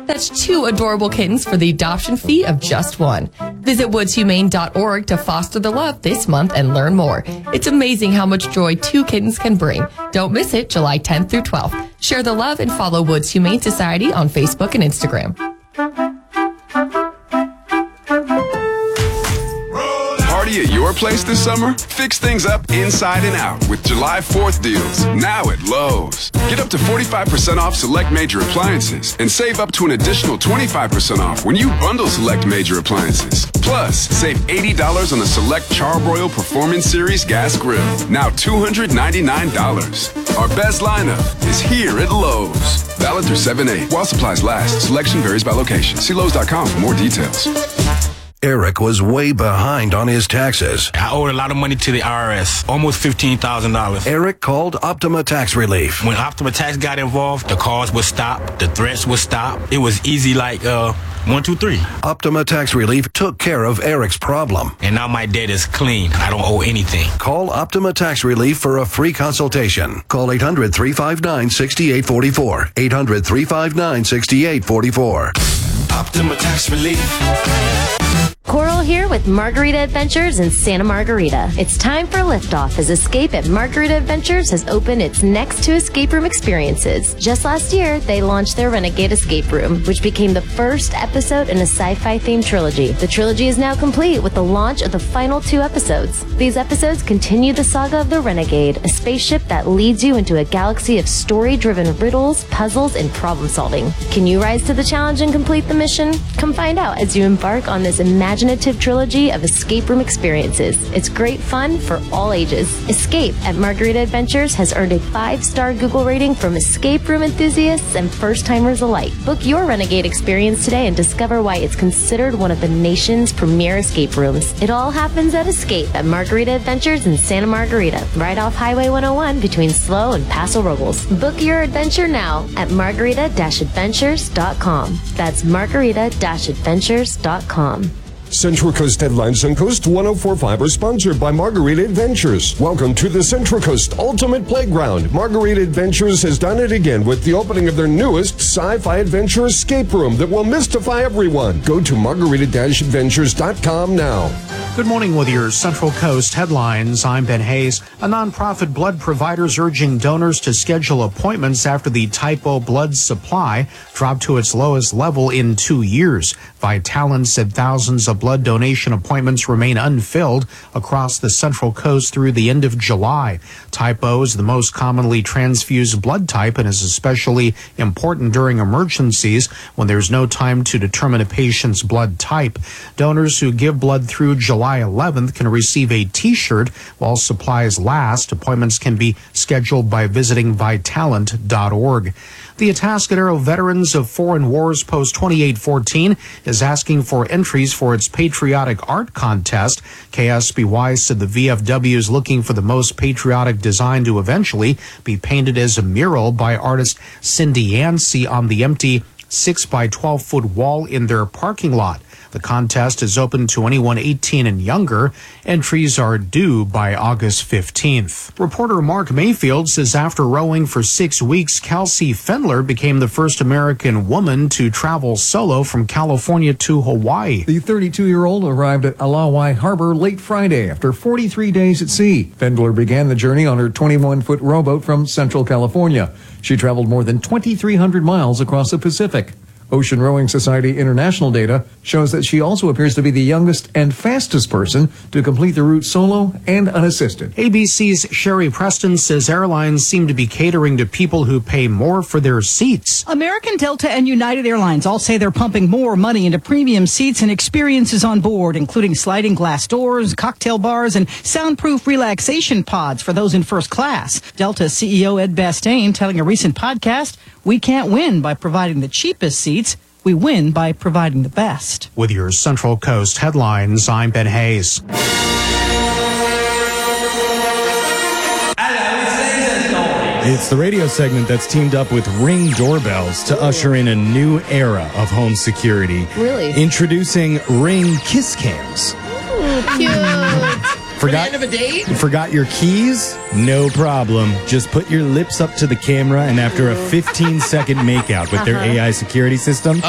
That's 2 adorable kittens for the adoption fee of just 1. Visit woodshumane.org to foster the love this month and learn more. It's amazing how much joy 2 kittens can bring. Don't miss it July 10th through 12th. Share the love and follow Woods Humane Society on Facebook and Instagram. Party at your place this summer? Fix things up inside and out with July 4th deals now at Lowe's. Get up to 45% off select major appliances and save up to an additional 25% off when you bundle select major appliances. Plus, save $80 on the select Charbroil Performance Series gas grill, now $299. Our best lineup is here at Lowe's. Valid through 7/8 while supplies last. Selection varies by location. See Lowe's.com for more details. Eric was way behind on his taxes. I owed a lot of money to the IRS, almost $15,000. Eric called Optima Tax Relief. When Optima Tax got involved, the calls would stop, the threats would stop. It was easy like 1, 2, 3. Optima Tax Relief took care of Eric's problem. And now my debt is clean. I don't owe anything. Call Optima Tax Relief for a free consultation. Call 800-359-6844. 800-359-6844. Optima Tax Relief. Coral here with Margarita Adventures in Santa Margarita. It's time for liftoff as Escape at Margarita Adventures has opened its next 2 escape room experiences. Just last year, they launched their Renegade Escape Room, which became the first episode in a sci-fi themed trilogy. The trilogy is now complete with the launch of the final 2 episodes. These episodes continue the saga of the Renegade, a spaceship that leads you into a galaxy of story-driven riddles, puzzles, and problem solving. Can you rise to the challenge and complete the mission? Come find out as you embark on this imaginative trilogy of escape room experiences. It's great fun for all ages. Escape at Margarita Adventures has earned a 5-star Google rating from escape room enthusiasts and first-timers alike. Book your Renegade experience today and discover why it's considered one of the nation's premier escape rooms. It all happens at Escape at Margarita Adventures in Santa Margarita, right off Highway 101 between SLO and Paso Robles. Book your adventure now at margarita-adventures.com. That's margarita-adventures.com. Central Coast Headlines on Coast 104.5 are sponsored by Margarita Adventures. Welcome to the Central Coast Ultimate Playground. Margarita Adventures has done it again with the opening of their newest sci-fi adventure escape room that will mystify everyone. Go to margarita-adventures.com now. Good morning with your Central Coast Headlines. I'm Ben Hayes. A nonprofit blood provider is urging donors to schedule appointments after the Type O blood supply dropped to its lowest level in 2 years. Vitalant said thousands of blood donation appointments remain unfilled across the Central Coast through the end of July. Type O is the most commonly transfused blood type and is especially important during emergencies when there's no time to determine a patient's blood type. Donors who give blood through July 11th can receive a T-shirt while supplies last. Appointments can be scheduled by visiting Vitalant.org. The Atascadero Veterans of Foreign Wars Post 2814 is asking for entries for its patriotic art contest. KSBY said the VFW is looking for the most patriotic design to eventually be painted as a mural by artist Cindy Yancey on the empty 6 by 12 foot wall in their parking lot. The contest is open to anyone 18 and younger. Entries are due by August 15th. Reporter Mark Mayfield says after rowing for 6 weeks, Kelsey Fendler became the first American woman to travel solo from California to Hawaii. The 32-year-old arrived at Alawai Harbor late Friday after 43 days at sea. Fendler began the journey on her 21-foot rowboat from Central California. She traveled more than 2,300 miles across the Pacific. Ocean Rowing Society International data shows that she also appears to be the youngest and fastest person to complete the route solo and unassisted. ABC's Sherry Preston says airlines seem to be catering to people who pay more for their seats. American, Delta, and United Airlines all say they're pumping more money into premium seats and experiences on board, including sliding glass doors, cocktail bars, and soundproof relaxation pods for those in first class. Delta CEO Ed Bastain telling a recent podcast, "We can't win by providing the cheapest seats. We win by providing the best." With your Central Coast Headlines, I'm Ben Hayes. It's the radio segment that's teamed up with Ring Doorbells to usher in a new era of home security. Really? Introducing Ring Kiss Cams. Ooh, cute. Forgot your keys? No problem. Just put your lips up to the camera, and after a 15-second makeout with their AI security system,